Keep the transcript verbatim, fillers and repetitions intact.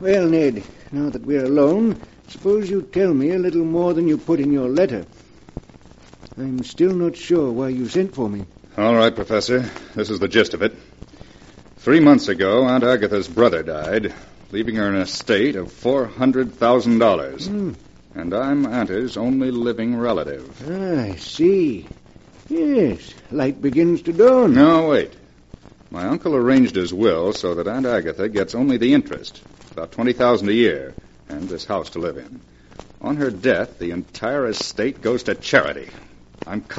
Well, Ned, now that we're alone, suppose you tell me a little more than you put in your letter. I'm still not sure why you sent for me. All right, Professor. This is the gist of it. Three months ago, Aunt Agatha's brother died, leaving her an estate of four hundred thousand dollars. Mm. And I'm Auntie's only living relative. Ah, I see. Yes, light begins to dawn. No, wait. My uncle arranged his will so that Aunt Agatha gets only the interest, about twenty thousand dollars a year, and this house to live in. On her death, the entire estate goes to charity. I'm